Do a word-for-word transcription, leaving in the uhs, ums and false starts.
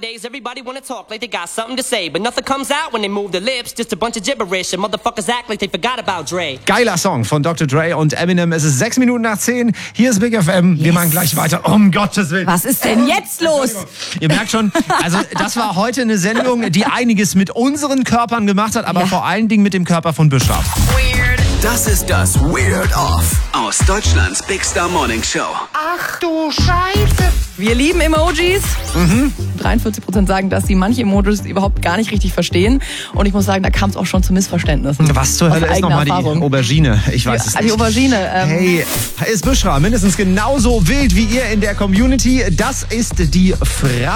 Nowadays everybody wanna talk like they got something to say, but nothing comes out when they move their lips, just a bunch of gibberish and motherfuckers act like they forgot about Dre. Geiler Song von Doktor Dre und Eminem. Es ist sechs Minuten nach zehn. Hier ist Big F M. Wir Yes. machen gleich weiter. Um Gottes Willen. Was ist denn jetzt los? Ihr merkt schon, also das war heute eine Sendung, die einiges mit unseren Körpern gemacht hat, aber Ja. vor allen Dingen mit dem Körper von Büscher. Das ist das Weird Off aus Deutschlands Big Star Morning Show. Ach du Scheiße. Wir lieben Emojis. Mhm. dreiundvierzig Prozent sagen, dass sie manche Emojis überhaupt gar nicht richtig verstehen. Und ich muss sagen, da kam es auch schon zu Missverständnissen. Was zur Hölle Aus ist eigener nochmal die Erfahrung. Aubergine? Ich weiß Die- es die nicht. Aubergine, ähm. Hey, ist Büschra mindestens genauso wild wie ihr in der Community? Das ist die Frage.